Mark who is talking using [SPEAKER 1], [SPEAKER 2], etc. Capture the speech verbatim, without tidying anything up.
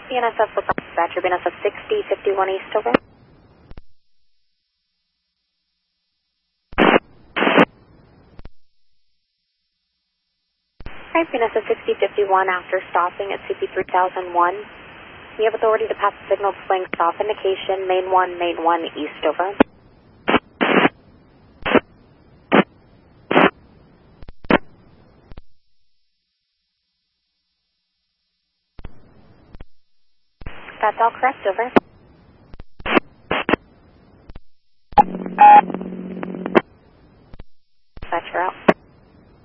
[SPEAKER 1] B N S F with dispatcher, B N S F sixty fifty-one East, over. Alright, B N S F sixty fifty-one after stopping at C P three thousand one. You have authority to pass the signal displaying stop indication, main one, main one East, over. That's all correct, over.